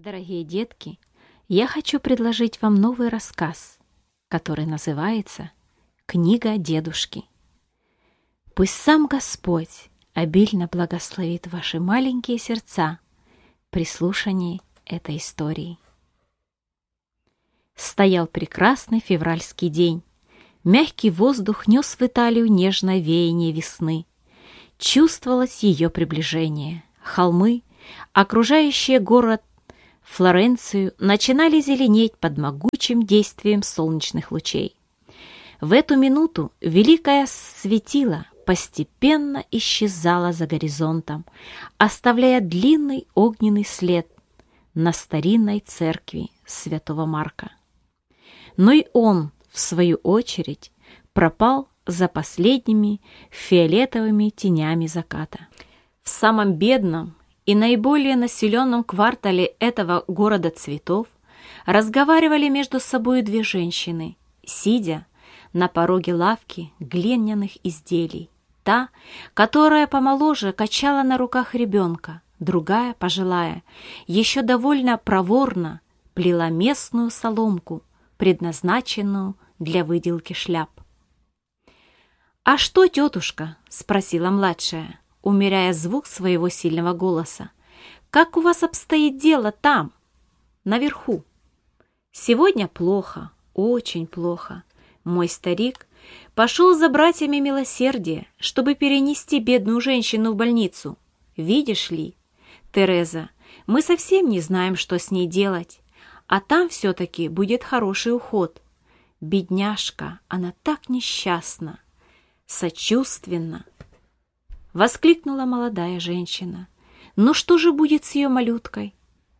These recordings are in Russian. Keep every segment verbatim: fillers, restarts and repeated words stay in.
Дорогие детки, я хочу предложить вам новый рассказ, который называется «Книга дедушки». Пусть сам Господь обильно благословит ваши маленькие сердца при слушании этой истории. Стоял прекрасный февральский день. Мягкий воздух нес в Италию нежное веяние весны. Чувствовалось ее приближение. Холмы, окружающие город Флоренцию, начинали зеленеть под могучим действием солнечных лучей. В эту минуту великое светило постепенно исчезало за горизонтом, оставляя длинный огненный след на старинной церкви святого Марка. Но и он, в свою очередь, пропал за последними фиолетовыми тенями заката. В самом бедном и наиболее населенном квартале этого города цветов разговаривали между собой две женщины, сидя на пороге лавки глиняных изделий. Та, которая помоложе, качала на руках ребенка, другая, пожилая, еще довольно проворно плела местную соломку, предназначенную для выделки шляп. «А что, тетушка?» — спросила младшая, умеряя звук своего сильного голоса. «Как у вас обстоит дело там, наверху?» «Сегодня плохо, очень плохо. Мой старик пошел за братьями милосердия, чтобы перенести бедную женщину в больницу. Видишь ли, Тереза, мы совсем не знаем, что с ней делать, а там все-таки будет хороший уход. Бедняжка, она так несчастна!» «Сочувственно!» — воскликнула молодая женщина. «Ну что же будет с ее малюткой?»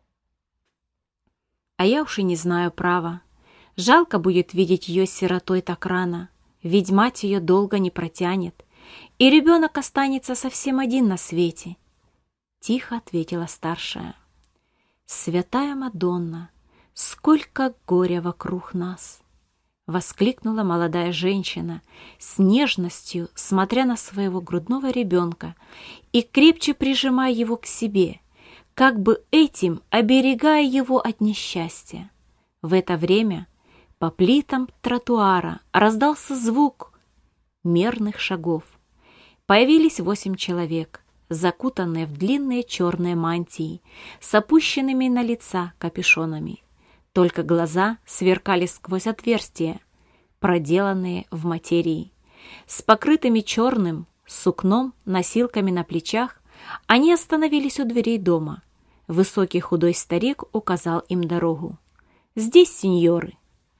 «А я уж и не знаю, права. Жалко будет видеть ее сиротой так рано, ведь мать ее долго не протянет, и ребенок останется совсем один на свете», — тихо ответила старшая. «Святая Мадонна, сколько горя вокруг нас!» — воскликнула молодая женщина, с нежностью смотря на своего грудного ребенка и крепче прижимая его к себе, как бы этим оберегая его от несчастья. В это время по плитам тротуара раздался звук мерных шагов. Появились восемь человек, закутанные в длинные черные мантии, с опущенными на лица капюшонами. Только глаза сверкали сквозь отверстия, проделанные в материи. С покрытыми черным сукном носилками на плечах они остановились у дверей дома. Высокий худой старик указал им дорогу. «Здесь, сеньоры»,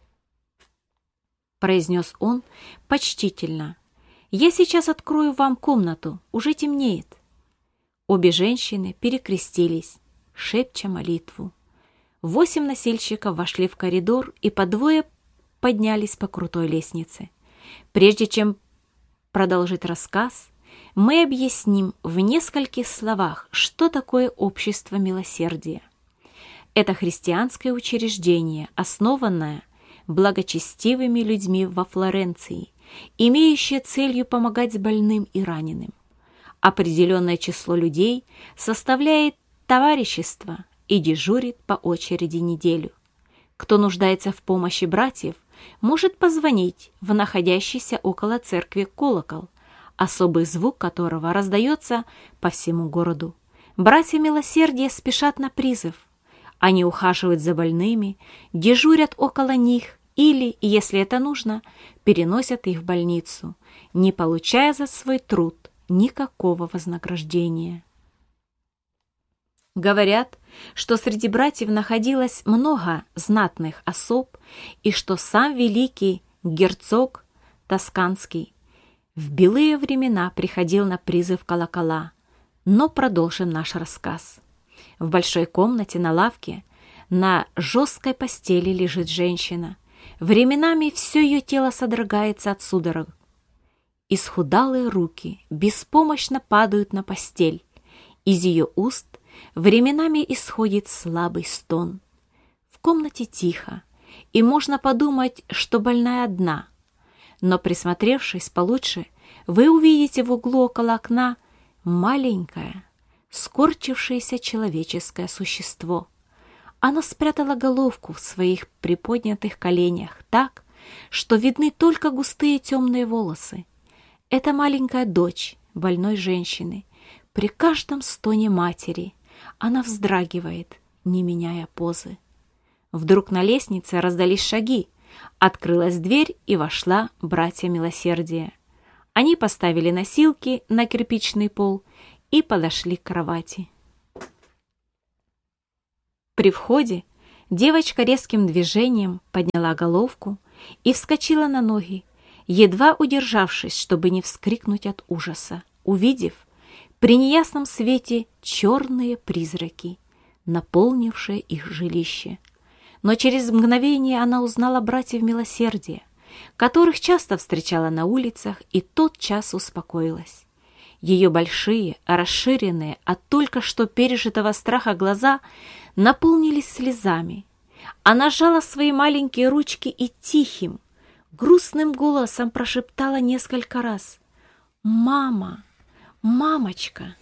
— произнес он почтительно. «Я сейчас открою вам комнату, уже темнеет». Обе женщины перекрестились, шепча молитву. Восемь носильщиков вошли в коридор и по двое поднялись по крутой лестнице. Прежде чем продолжить рассказ, мы объясним в нескольких словах, что такое общество милосердия. Это христианское учреждение, основанное благочестивыми людьми во Флоренции, имеющее целью помогать больным и раненым. Определенное число людей составляет товарищество и дежурит по очереди неделю. Кто нуждается в помощи братьев, может позвонить в находящийся около церкви колокол, особый звук которого раздается по всему городу. Братья милосердия спешат на призыв. Они ухаживают за больными, дежурят около них или, если это нужно, переносят их в больницу, не получая за свой труд никакого вознаграждения. Говорят, что среди братьев находилось много знатных особ и что сам великий герцог Тосканский в былые времена приходил на призыв колокола. Но продолжим наш рассказ. В большой комнате на лавке на жесткой постели лежит женщина. Временами все ее тело содрогается от судорог. Исхудалые руки беспомощно падают на постель. Из ее уст временами исходит слабый стон. В комнате тихо, и можно подумать, что больная одна. Но, присмотревшись получше, вы увидите в углу около окна маленькое, скорчившееся человеческое существо. Она спрятала головку в своих приподнятых коленях так, что видны только густые темные волосы. Это маленькая дочь больной женщины. При каждом стоне матери она вздрагивает, не меняя позы. Вдруг на лестнице раздались шаги, открылась дверь и вошла братья милосердия. Они поставили носилки на кирпичный пол и подошли к кровати. При входе девочка резким движением подняла головку и вскочила на ноги, едва удержавшись, чтобы не вскрикнуть от ужаса, увидев при неясном свете черные призраки, наполнившие их жилище. Но через мгновение она узнала братьев милосердия, которых часто встречала на улицах, и тотчас успокоилась. Ее большие, расширенные от только что пережитого страха глаза наполнились слезами. Она сжала свои маленькие ручки и тихим, грустным голосом прошептала несколько раз: «Мама! Мамочка!»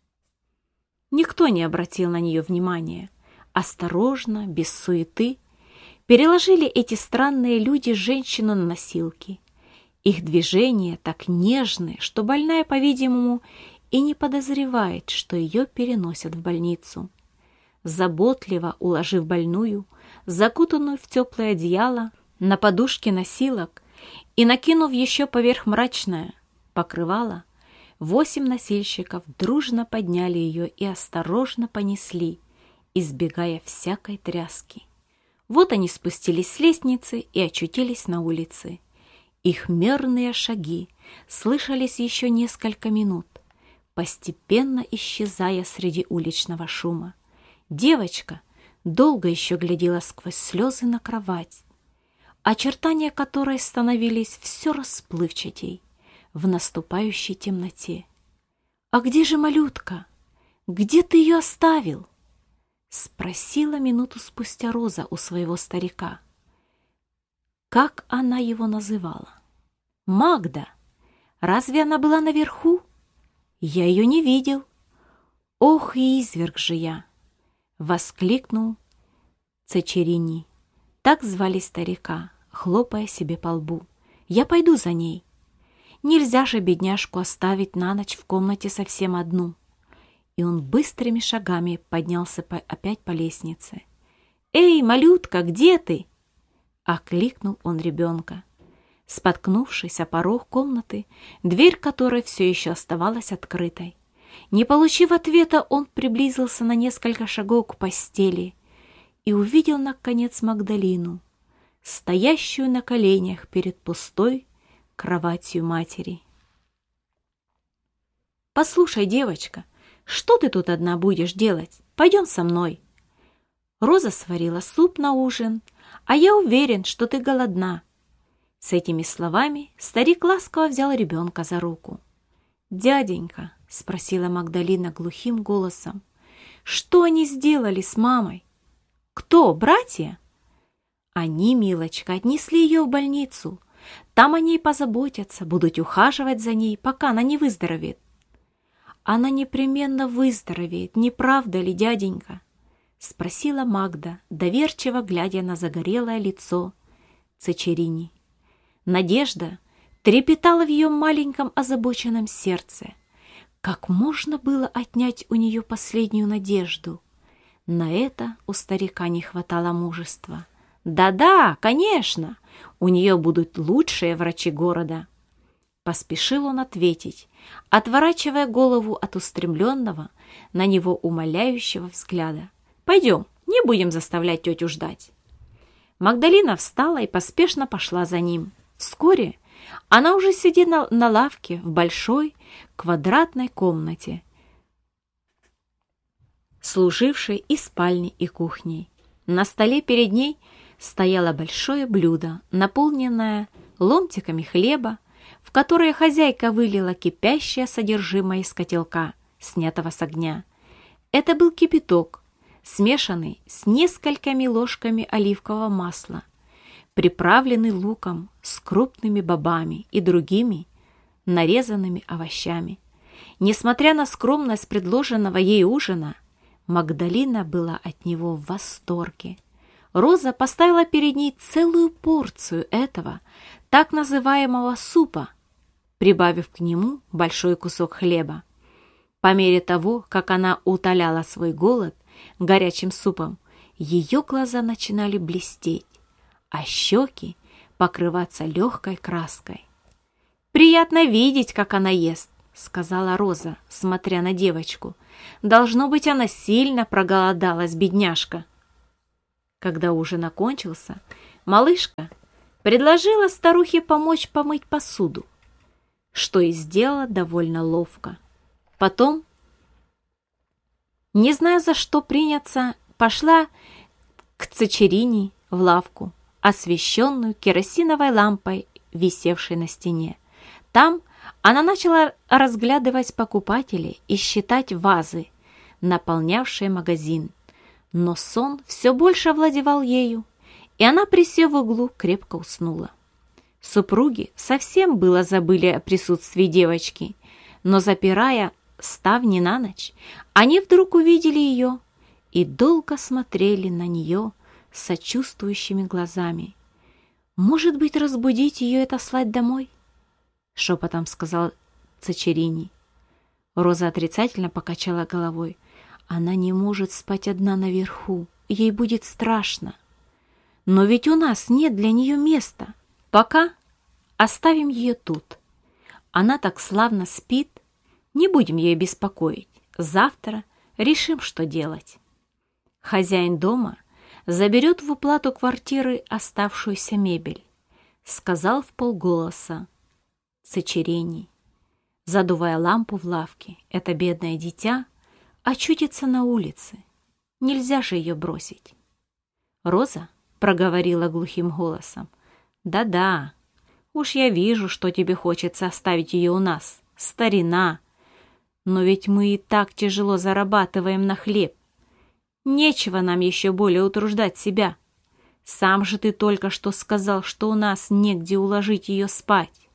Никто не обратил на нее внимания. Осторожно, без суеты, переложили эти странные люди женщину на носилки. Их движения так нежны, что больная, по-видимому, и не подозревает, что ее переносят в больницу. Заботливо уложив больную, закутанную в теплое одеяло, на подушке носилок и накинув еще поверх мрачное покрывало, восемь носильщиков дружно подняли ее и осторожно понесли, избегая всякой тряски. Вот они спустились с лестницы и очутились на улице. Их мерные шаги слышались еще несколько минут, постепенно исчезая среди уличного шума. Девочка долго еще глядела сквозь слезы на кровать, очертания которой становились все расплывчатей в наступающей темноте. «А где же малютка? Где ты ее оставил?» — спросила минуту спустя Роза у своего старика. Как она его называла? Магда. Разве она была наверху? Я ее не видел. Ох, и изверг же я! Воскликнул Цечерини. Так звали старика, хлопая себе по лбу. Я пойду за ней. Нельзя же бедняжку оставить на ночь в комнате совсем одну. И он быстрыми шагами поднялся по, опять по лестнице. «Эй, малютка, где ты?» — окликнул он ребенка. Споткнувшись о порог комнаты, дверь которой все еще оставалась открытой. Не получив ответа, он приблизился на несколько шагов к постели и увидел, наконец, Магдалину, стоящую на коленях перед пустой кроватью матери. «Послушай, девочка, что ты тут одна будешь делать? Пойдем со мной. Роза сварила суп на ужин, а я уверен, что ты голодна». С этими словами старик ласково взял ребенка за руку. «Дяденька», — спросила Магдалина глухим голосом, — «что они сделали с мамой?» «Кто, братья?» «Они, милочка, отнесли ее в больницу. Там о ней позаботятся, будут ухаживать за ней, пока она не выздоровеет». «Она непременно выздоровеет, не правда ли, дяденька?» — спросила Магда, доверчиво глядя на загорелое лицо Цечерини. Надежда трепетала в ее маленьком озабоченном сердце. Как можно было отнять у нее последнюю надежду? На это у старика не хватало мужества. «Да-да, конечно, у нее будут лучшие врачи города», — поспешил он ответить, отворачивая голову от устремленного на него умоляющего взгляда. «Пойдем, не будем заставлять тетю ждать». Магдалина встала и поспешно пошла за ним. Вскоре она уже сидела на лавке в большой квадратной комнате, служившей и спальней, и кухней. На столе перед ней стояло большое блюдо, наполненное ломтиками хлеба, в которое хозяйка вылила кипящее содержимое из котелка, снятого с огня. Это был кипяток, смешанный с несколькими ложками оливкового масла, приправленный луком с крупными бобами и другими нарезанными овощами. Несмотря на скромность предложенного ей ужина, Магдалина была от него в восторге. Роза поставила перед ней целую порцию этого так называемого супа, прибавив к нему большой кусок хлеба. По мере того, как она утоляла свой голод горячим супом, ее глаза начинали блестеть, а щеки покрываться легкой краской. «Приятно видеть, как она ест», — сказала Роза, смотря на девочку. «Должно быть, она сильно проголодалась, бедняжка». Когда ужин окончился, малышка предложила старухе помочь помыть посуду, что и сделала довольно ловко. Потом, не зная, за что приняться, пошла к Цечерине в лавку, освещенную керосиновой лампой, висевшей на стене. Там она начала разглядывать покупателей и считать вазы, наполнявшие магазин. Но сон все больше овладевал ею, и она, присев в углу, крепко уснула. Супруги совсем было забыли о присутствии девочки, но, запирая ставни на ночь, они вдруг увидели ее и долго смотрели на нее сочувствующими глазами. «Может быть, разбудить ее и отослать домой?» — шепотом сказал Цечерине. Роза отрицательно покачала головой. «Она не может спать одна наверху, ей будет страшно. Но ведь у нас нет для нее места. Пока оставим ее тут. Она так славно спит, не будем ее беспокоить. Завтра решим, что делать». Хозяин дома заберет в уплату квартиры оставшуюся мебель, сказал вполголоса Цечерине, задувая лампу в лавке. Это бедное дитя очутится на улице. Нельзя же ее бросить. Роза проговорила глухим голосом. «Да-да, уж я вижу, что тебе хочется оставить ее у нас, старина. Но ведь мы и так тяжело зарабатываем на хлеб. Нечего нам еще более утруждать себя. Сам же ты только что сказал, что у нас негде уложить ее спать».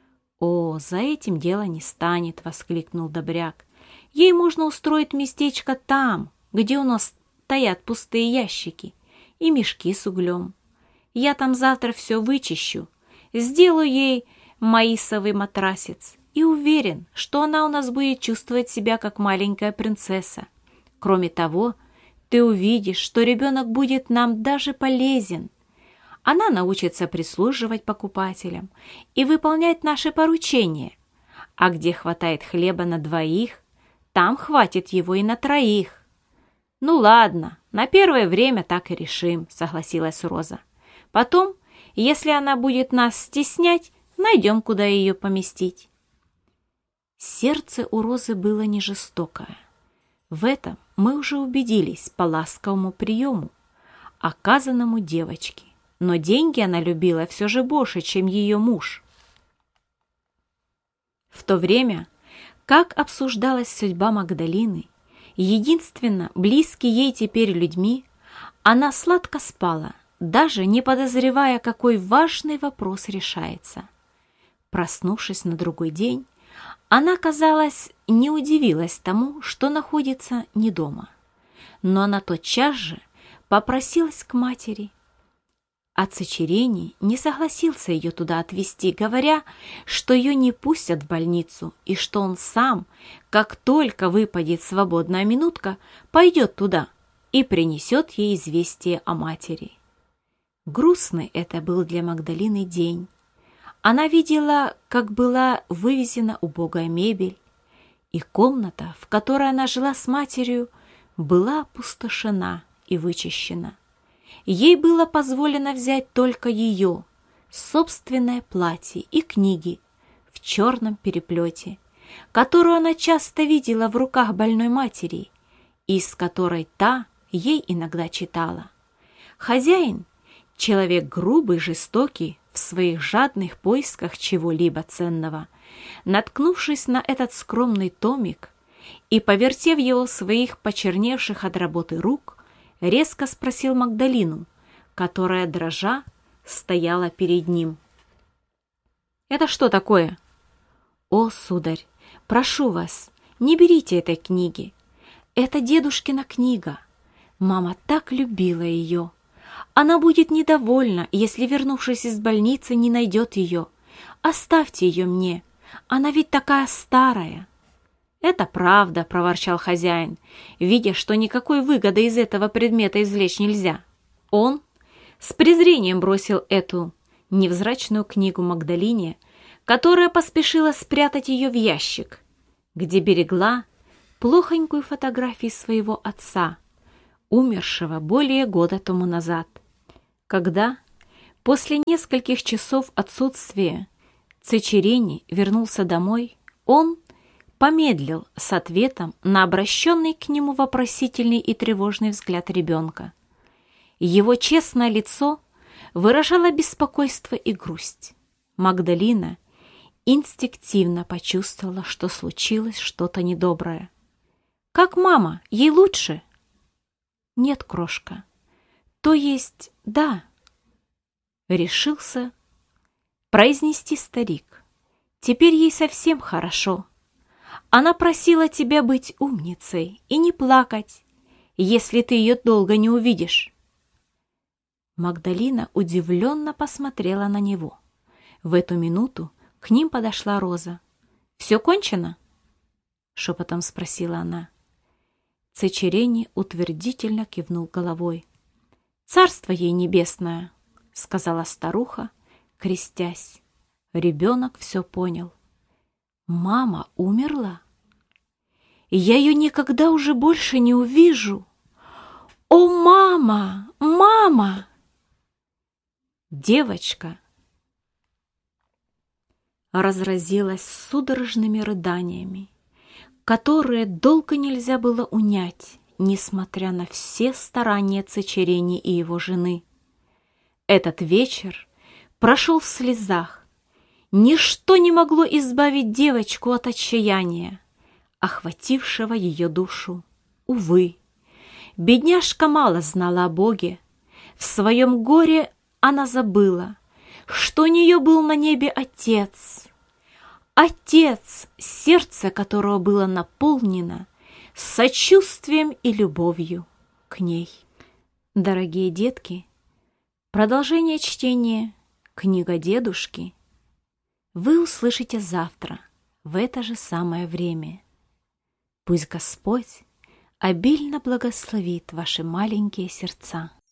«О, за этим дело не станет», — воскликнул Добряк. «Ей можно устроить местечко там, где у нас стоят пустые ящики и мешки с углем. Я там завтра все вычищу, сделаю ей маисовый матрасец и уверен, что она у нас будет чувствовать себя как маленькая принцесса. Кроме того, ты увидишь, что ребенок будет нам даже полезен. Она научится прислуживать покупателям и выполнять наши поручения. А где хватает хлеба на двоих, там хватит его и на троих». «Ну ладно, на первое время так и решим», — согласилась Роза. «Потом, если она будет нас стеснять, найдем, куда ее поместить». Сердце у Розы было не жестокое. В этом мы уже убедились по ласковому приему, оказанному девочке. Но деньги она любила все же больше, чем ее муж. В то время, как обсуждалась судьба Магдалины, единственно близкие ей теперь людьми, она сладко спала, даже не подозревая, какой важный вопрос решается. Проснувшись на другой день, она, казалось, не удивилась тому, что находится не дома. Но она тотчас же попросилась к матери. А Цечерине не согласился ее туда отвезти, говоря, что ее не пустят в больницу и что он сам, как только выпадет свободная минутка, пойдет туда и принесет ей известие о матери. Грустный это был для Магдалины день. Она видела, как была вывезена убогая мебель, и комната, в которой она жила с матерью, была опустошена и вычищена. Ей было позволено взять только ее собственное платье и книги в черном переплете, которую она часто видела в руках больной матери, и из которой та ей иногда читала. Хозяин, человек грубый, жестокий, в своих жадных поисках чего-либо ценного, наткнувшись на этот скромный томик и повертев его в своих почерневших от работы рук, резко спросил Магдалину, которая, дрожа, стояла перед ним. «Это что такое?» «О, сударь, прошу вас, не берите этой книги. Это дедушкина книга. Мама так любила ее. Она будет недовольна, если, вернувшись из больницы, не найдет ее. Оставьте ее мне. Она ведь такая старая». «Это правда», — проворчал хозяин, видя, что никакой выгоды из этого предмета извлечь нельзя. Он с презрением бросил эту невзрачную книгу Магдалине, которая поспешила спрятать ее в ящик, где берегла плохонькую фотографию своего отца, умершего более года тому назад. Когда после нескольких часов отсутствия Цечерени вернулся домой, он помедлил с ответом на обращенный к нему вопросительный и тревожный взгляд ребенка. Его честное лицо выражало беспокойство и грусть. Магдалина инстинктивно почувствовала, что случилось что-то недоброе. «Как мама? Ей лучше?» «Нет, крошка. То есть, да», — решился произнести старик. «Теперь ей совсем хорошо. Она просила тебя быть умницей и не плакать, если ты ее долго не увидишь». Магдалина удивленно посмотрела на него. В эту минуту к ним подошла Роза. «Все кончено?» — шепотом спросила она. Цечерени утвердительно кивнул головой. «Царство ей небесное», — сказала старуха, крестясь. Ребенок все понял. «Мама умерла? Я ее никогда уже больше не увижу. О, мама! Мама!» Девочка разразилась судорожными рыданиями, которые долго нельзя было унять, несмотря на все старания Цечерени и его жены. Этот вечер прошел в слезах. Ничто не могло избавить девочку от отчаяния, охватившего ее душу. Увы, бедняжка мало знала о Боге. В своем горе она забыла, что у нее был на небе Отец. Отец, сердце которого было наполнено сочувствием и любовью к ней. Дорогие детки, продолжение чтения «Книга дедушки» вы услышите завтра в это же самое время. Пусть Господь обильно благословит ваши маленькие сердца.